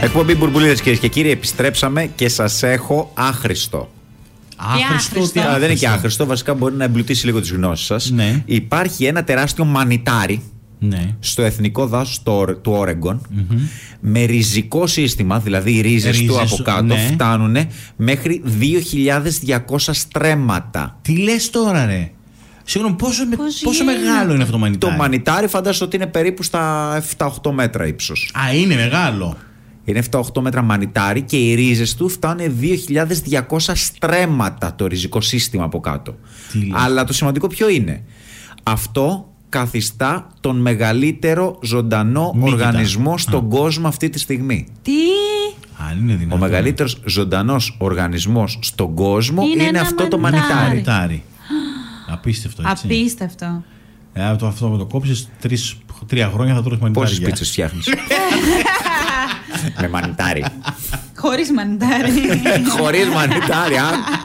Εκπομπή Μπουρμπουλίδες, κυρίες και κύριοι, επιστρέψαμε και σας έχω άχρηστο. Άχρηστο. Δεν είναι και άχρηστο, βασικά μπορεί να εμπλουτίσει λίγο τις γνώσεις σας. Ναι. Υπάρχει ένα τεράστιο μανιτάρι, ναι, στο εθνικό δάσος του Όρεγκον, με ριζικό σύστημα, δηλαδή οι ρίζες του από κάτω, ναι, φτάνουν μέχρι 2.200 στρέμματα. Τι λες τώρα, ρε? Συγγνώμη, πόσο μεγάλο είναι αυτό το μανιτάρι? Το μανιτάρι φαντάζομαι ότι είναι περίπου στα 7-8 μέτρα ύψος. Α, είναι μεγάλο. Είναι 7-8 μέτρα μανιτάρι και οι ρίζες του φτάνουν 2.200 στρέμματα, το ριζικό σύστημα από κάτω. Αλλά το σημαντικό ποιο είναι? Αυτό καθιστά τον μεγαλύτερο ζωντανό οργανισμό στον κόσμο αυτή τη στιγμή. Τι? Είναι δυνατό. Ο μεγαλύτερος ζωντανός οργανισμός στον κόσμο είναι αυτό το μανιτάρι. Απίστευτο, έτσι. Απίστευτο. Αυτό με το κόψεις 3 χρόνια θα τρώεις μανιτάρι. Πόσες πίτσες φτιάχνεις? Με μανιτάρι. Χωρίς μανιτάρι. Χωρίς μανιτάρι,